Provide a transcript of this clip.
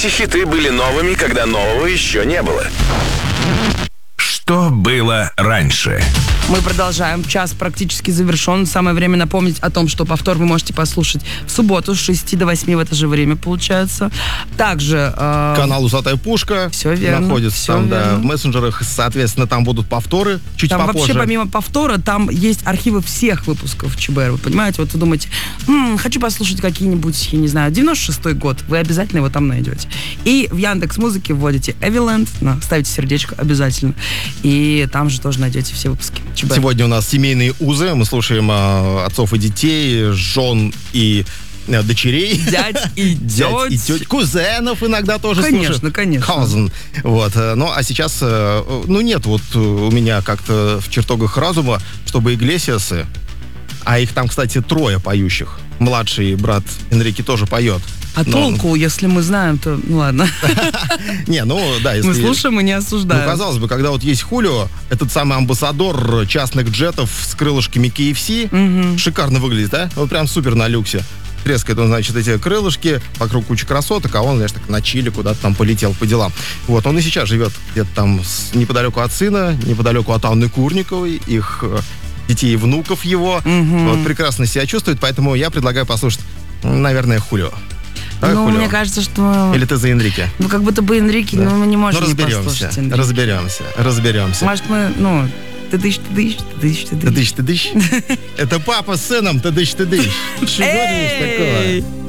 Эти хиты были новыми, когда нового еще не было. Что было раньше? Мы продолжаем. Час практически завершен. Самое время напомнить о том, что повтор вы можете послушать в субботу с 6 до 8 в это же время, получается. Также... Канал «Усатая пушка» все верно, находится все там, верно. да, в мессенджерах. Соответственно, там будут повторы чуть там попозже. вообще помимо повтора, там есть архивы всех выпусков ЧБР. Вы понимаете? Вот вы думаете, хочу послушать какие-нибудь, я не знаю, 96-й год. Вы обязательно его там найдете. И в Яндекс.Музыке вводите Эвиленд, ставите сердечко обязательно. И там же тоже найдете все выпуски ЧБР. Сегодня у нас семейные узы. Мы слушаем отцов и детей, жен и дочерей. Дядь и теть. Кузенов иногда тоже Конечно, слушаю. конечно. Cousin. Вот. Ну, а сейчас, нет вот у меня как-то в чертогах разума, чтобы Иглесиасы, а их там, кстати, 3 поющих. Младший брат Энрике тоже поет. А толку, если мы знаем, то ну ладно. Не, ну да, если... Мы слушаем и не осуждаем. Ну, казалось бы, когда вот есть Хулио, этот самый амбассадор частных джетов с крылышками KFC, шикарно выглядит, да? Вот прям супер на люксе. Трескает он, значит, эти крылышки, вокруг куча красоток, а он, знаешь, так на чили куда-то там полетел по делам. Вот, он и сейчас живет где-то там неподалеку от сына, неподалеку от Анны Курниковой, их детей и внуков его. Вот, прекрасно себя чувствует, поэтому я предлагаю послушать, наверное, Хулио. Давай, Хулио. Мне кажется, что... Или ты за Энрике? Ну, как будто бы Энрике, да. Но мы не можем не разберемся, послушать Энрике. разберемся. Может, мы, тыдыщ. Тыдыщ. Это папа с сыном, тыдыщ. Чего здесь такое?